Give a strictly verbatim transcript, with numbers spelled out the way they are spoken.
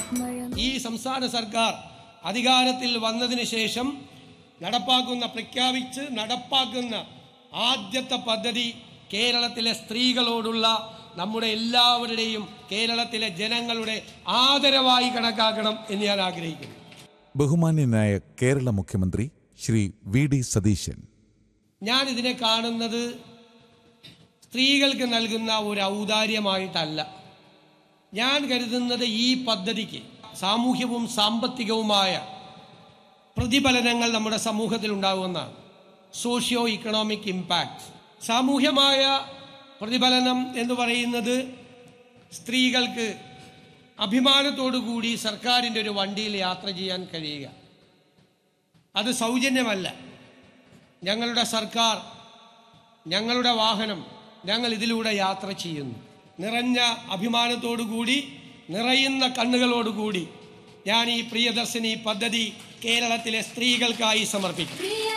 ഈ സംസ്ഥാന സർക്കാർ അധികാരത്തിൽ വന്നതിന് ശേഷം നടപ്പാക്കുന്ന പ്രഖ്യാപിച്ച് നടപ്പാക്കുന്ന ആദ്യത്തെ പദ്ധതി കേരളത്തിലെ സ്ത്രീകളോടുള്ള നമ്മുടെ എല്ലാവരുടെയും കേരളത്തിലെ ജനങ്ങളുടെ ആദരവായി കണക്കാക്കണം എന്ന് ഞാൻ ആഗ്രഹിക്കുന്നു. ബഹുമാന്യനായ കേരള മുഖ്യമന്ത്രി ശ്രീ വി ഡി സതീശൻ, ഞാൻ ഇതിനെ കാണുന്നത് സ്ത്രീകൾക്ക് നൽകുന്ന ഒരു ഔദാര്യമായിട്ടല്ല. ഞാൻ കരുതുന്നത് ഈ പദ്ധതിക്ക് സാമൂഹ്യവും സാമ്പത്തികവുമായ പ്രതിഫലനങ്ങൾ നമ്മുടെ സമൂഹത്തിൽ ഉണ്ടാകുമെന്നാണ്. Socio economic impact. സാമൂഹ്യമായ പ്രതിഫലനം എന്ന് പറയുന്നത് സ്ത്രീകൾക്ക് അഭിമാനത്തോടു കൂടി സർക്കാരിൻ്റെ ഒരു വണ്ടിയിൽ യാത്ര ചെയ്യാൻ കഴിയുക. അത് സൗജന്യമല്ല. ഞങ്ങളുടെ സർക്കാർ, ഞങ്ങളുടെ വാഹനം, ഞങ്ങൾ ഇതിലൂടെ യാത്ര ചെയ്യുന്നു. നിറഞ്ഞ അഭിമാനത്തോടു കൂടി, നിറയുന്ന കണ്ണുകളോടുകൂടി ഞാൻ ഈ പ്രിയദർശിനി പദ്ധതി കേരളത്തിലെ സ്ത്രീകൾക്കായി സമർപ്പിക്കും.